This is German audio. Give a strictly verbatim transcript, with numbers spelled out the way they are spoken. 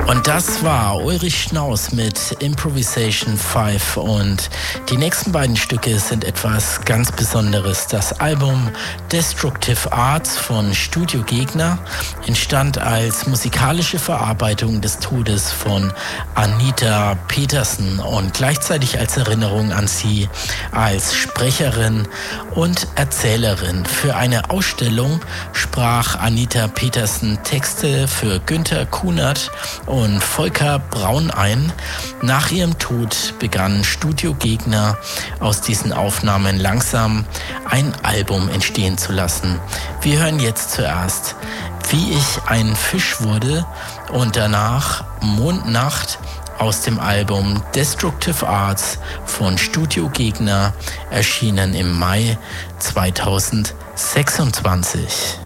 Und das war Ulrich Schnaus mit Improvisation fünf und die nächsten beiden Stücke sind etwas ganz Besonderes. Das Album Destructive Arts von Studio Gegner entstand als musikalische Verarbeitung des Todes von Anita Petersen und gleichzeitig als Erinnerung an sie als Sprecherin und Erzählerin. Für eine Ausstellung sprach Anita Petersen Texte für Günther Kunert und Volker Braun ein. Nach ihrem Tod begann Studio Gegner aus diesen Aufnahmen langsam ein Album entstehen zu lassen. Wir hören jetzt zuerst Wie ich ein Fisch wurde und danach Mondnacht aus dem Album Destructive Arts von Studio Gegner, erschienen im Mai zweitausendsechsundzwanzig.